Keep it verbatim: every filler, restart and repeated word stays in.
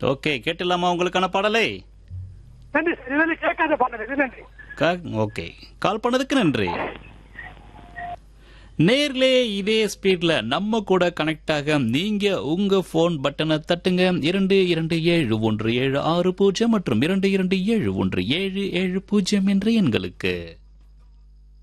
Okay, கேட்டுலாமா உங்களுக்கான பாடலை? நன்றி சார். இதுவரை கேட்காத பாடல். நன்றி. ஓகே, கால் பண்ணதுக்கு நன்றி. நேர்லே இதே ஸ்பீட்ல நம்ம கூட கனெக்ட் ஆக நீங்க உங்க போன் பட்டனை தட்டுங்க. இரண்டு இரண்டு ஏழு ஒன்று ஏழு ஆறு பூஜ்ஜியம் மற்றும் இரண்டு இரண்டு ஏழு ஒன்று ஏழு ஏழு பூஜ்ஜியம் என்ற எண்களுக்கு.